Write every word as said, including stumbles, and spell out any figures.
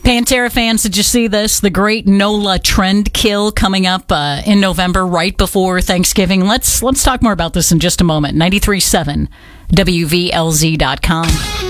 Pantera fans, did you see this? The great Nola Trend kill coming up uh, in November, right before Thanksgiving. Let's let's talk more about this in just a moment. ninety-three point seven W V L Z dot com.